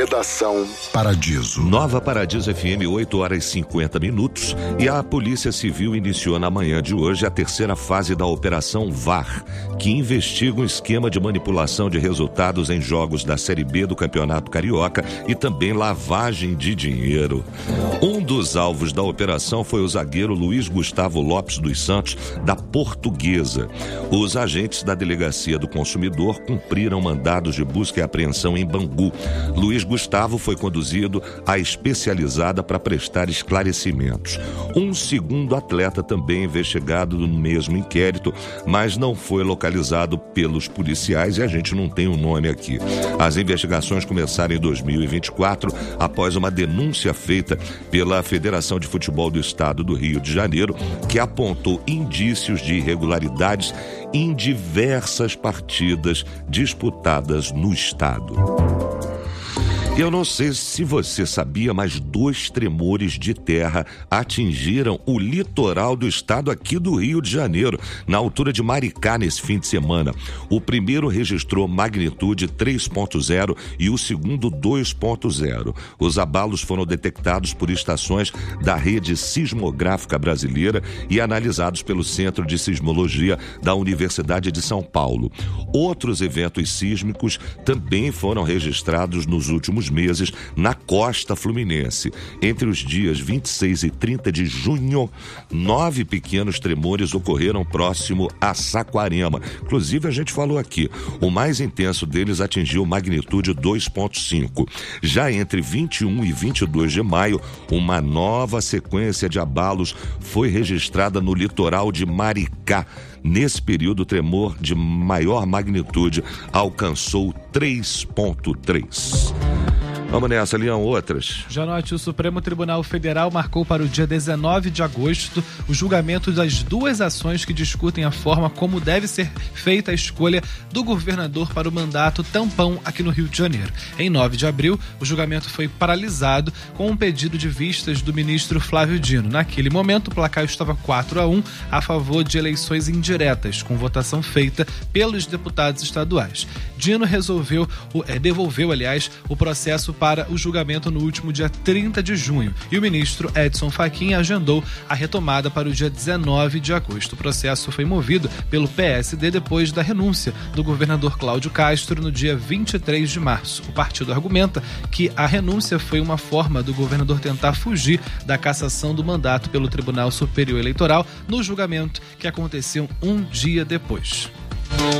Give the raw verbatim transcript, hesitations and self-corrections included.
Redação Paradiso. Nova Paradiso F M, oito horas e cinquenta minutos. E a Polícia Civil iniciou na manhã de hoje a terceira fase da Operação V A R, que investiga um esquema de manipulação de resultados em jogos da Série B do Campeonato Carioca e também lavagem de dinheiro. Um dos alvos da operação foi o zagueiro Luiz Gustavo Lopes dos Santos, da Portuguesa. Os agentes da Delegacia do Consumidor cumpriram mandados de busca e apreensão em Bangu. Luiz Gustavo foi conduzido à especializada para prestar esclarecimentos. Um segundo atleta também investigado no mesmo inquérito, mas não foi localizado pelos policiais e a gente não tem o nome aqui. As investigações começaram em dois mil e vinte e quatro, após uma denúncia feita pela Federação de Futebol do Estado do Rio de Janeiro, que apontou indícios de irregularidades em diversas partidas disputadas no estado. Eu não sei se você sabia, mas dois tremores de terra atingiram o litoral do estado aqui do Rio de Janeiro, na altura de Maricá, nesse fim de semana. O primeiro registrou magnitude três ponto zero e o segundo dois ponto zero. Os abalos foram detectados por estações da rede sismográfica brasileira e analisados pelo Centro de Sismologia da Universidade de São Paulo. Outros eventos sísmicos também foram registrados nos últimos meses na costa fluminense. Entre os dias vinte e seis e trinta de junho, nove pequenos tremores ocorreram próximo a Saquarema. Inclusive, a gente falou aqui, o mais intenso deles atingiu magnitude dois ponto cinco. Já entre vinte e um e vinte e dois de maio, uma nova sequência de abalos foi registrada no litoral de Maricá. Nesse período, o tremor de maior magnitude alcançou três ponto três. Vamos nessa, Leão, outras. Janote, o Supremo Tribunal Federal marcou para o dia dezenove de agosto o julgamento das duas ações que discutem a forma como deve ser feita a escolha do governador para o mandato tampão aqui no Rio de Janeiro. Em nove de abril, o julgamento foi paralisado com um pedido de vistas do ministro Flávio Dino. Naquele momento, o placar estava quatro a um a favor de eleições indiretas, com votação feita pelos deputados estaduais. Dino resolveu, é, devolveu, aliás, o processo para o julgamento no último dia trinta de junho e o ministro Edson Fachin agendou a retomada para o dia dezenove de agosto. O processo foi movido pelo P S D depois da renúncia do governador Cláudio Castro no dia vinte e três de março. O partido argumenta que a renúncia foi uma forma do governador tentar fugir da cassação do mandato pelo Tribunal Superior Eleitoral no julgamento que aconteceu um dia depois.